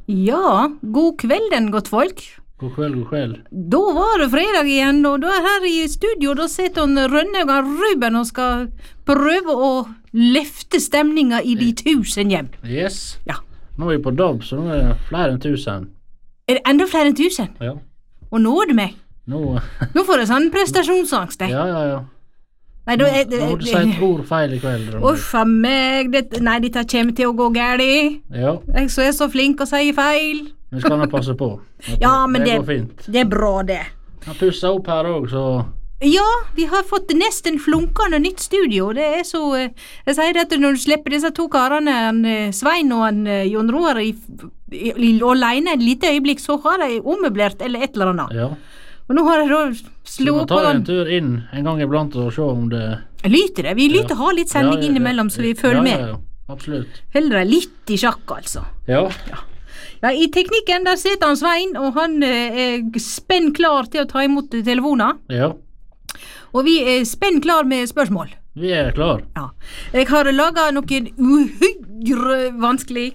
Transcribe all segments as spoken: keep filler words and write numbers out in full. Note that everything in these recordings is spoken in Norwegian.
Ja, god kvelden, godt folk. God kveld, god kveld. Da var det fredag igjen, og da er her i studio, da sitter han Rønnaug og Ruben og skal prøve å løfte stemninga i de tusen hjem. Yes. Ja. Nå er vi på dobb, så nå er det flere enn tusen. Er det enda flere enn tusen? Ja. Og nå er det meg. Nå... Nå får jeg sånn prestasjonsangst, jeg. ja, ja, ja. Nei, da er Nå må du si et ord feil i kveld. Rønnaug. Uff a meg, det, nei, dette kommer til å gå gærlig. Ja, Jeg så er så flink å si feil. vi skal nå passe på. At Ja, men det det, går fint. det er bra, det. Jeg pusset opp her også, så... Ja, vi har fått nesten flunkende nytt studio. Det er så eh, Jeg sier det at når du slipper disse to karene, han, eh, Svein og han, eh, Jon Roar, i, i, i, alene et lite øyeblikk, så har de ommøblert eller et eller annet. Ja. Og nå har jeg da Så vi må slået ta på en den. tur inn en gang iblant og se om det... Lyter det? Vi lyter Ja. ha litt sending Ja, ja, ja. innimellom, så vi følger ja, med. Ja, ja, absolutt. Heller deg litt i sjakk, altså. Ja, Ja, i teknikken der sitter han Svein, og han eh, er spenn klar til å ta imot telefoner. ja. Og vi er spenn klar med spørsmål. Vi er klar. Ja. Jeg har laget noen uhyggre vanskelig.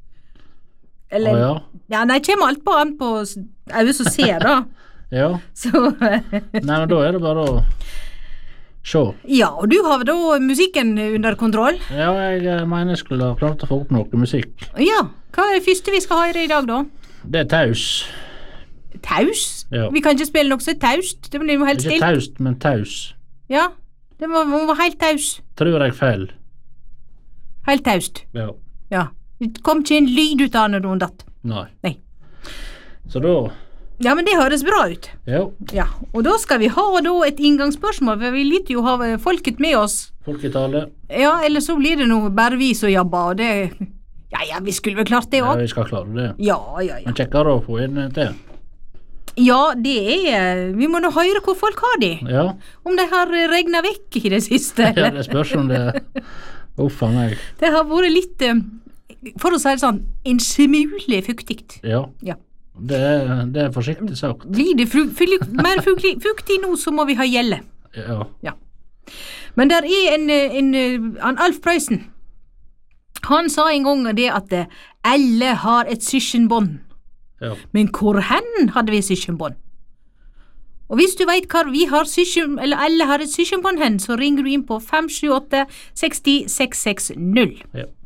Eller, Å ja. ja, nei, kommer alt på an på s- øyne som ser, da. Ja. Så, Nei, men da er det bare å se. ja, og du har da musikken under kontroll. Ja, jeg eh, mener jeg skulle ha klart å få opp noe musikk. Ja, hva er det første vi skal høre i dag, da? Det er taus. Taus? Ja. Vi kan ikke spille noe så taust. Det blir jo helt Ikke stilt. taust, men taus. Ja, det må, må være helt taus. Tror jeg feil. Helt taust. Ja. Ja. Det kom ikke en lyd ut av når hun datt. Nei. Nei. Så da... Ja, men det høres bra ut. Ja, Ja, og da skal vi ha da et inngangsspørsmål, for vi lytter jo ha folket med oss. folketallet. Ja, eller så blir det noe bare vi som jobber, og det... Ja, ja, vi skulle vel klart det Ja, også. vi skal klare det. Ja, ja, ja. Men kjekkere å få inn til. Ja, det er... Vi må nå høre hvor folk har de. Ja. Om de har regnet vekk i det siste, ja, eller? det spørs om det... Uff a meg. Det har vært litt, eh, for å si det sånn, en smule fuktigt. Ja, Ja. det er, det er forsiktig sagt. Blir det fru, fru, mer fuktig, fuktig nå, så må vi ha gjelle. Ja, Men der er en, eh, en, eh, han Alf Prøysen. Han sa en gang det at eh, alle har et syskenbånd. ja. Men hvor hen hadde vi syskenbånd? Og hvis du vet hvor vi har syskjen, eller alle har et syskenbånd hen, så ringer du inn på fem sju åtte seks null seks seks null. ja.